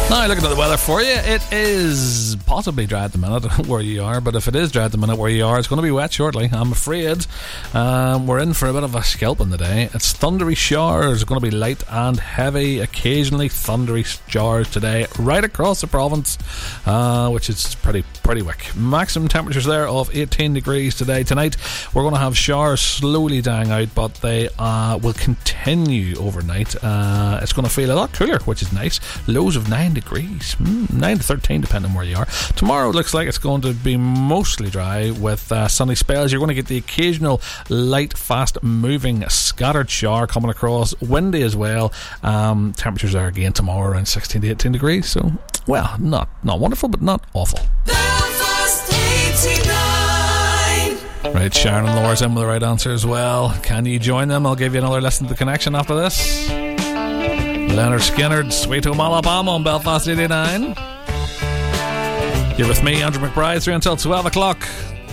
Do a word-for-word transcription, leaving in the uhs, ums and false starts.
Now, looking at the weather for you, it is possibly dry at the minute where you are, but if it is dry at the minute where you are, it's going to be wet shortly, I'm afraid. Um, we're in for a bit of a scalping today. It's thundery showers, going to be light and heavy, occasionally thundery showers today, right across the province, uh, which is pretty pretty wick. Maximum temperatures there of eighteen degrees today. Tonight, we're going to have showers slowly dying out, but they uh, will continue overnight. Uh, it's going to feel a lot cooler, which is nice. Lows of nine degrees, mm, nine to thirteen depending on where you are. Tomorrow it looks like it's going to be mostly dry with uh, sunny spells. You're going to get the occasional light, fast moving scattered shower coming across, windy as well. Um, temperatures are again tomorrow around sixteen to eighteen degrees, so well, not not wonderful, but not awful. Right, Sharon and Laura's in with the right answer as well. Can you join them? I'll give you another listen to the connection after this. Leonard Skinner, Sweet Home Alabama on Belfast eighty-nine. You're with me, Andrew McBride, through until twelve o'clock.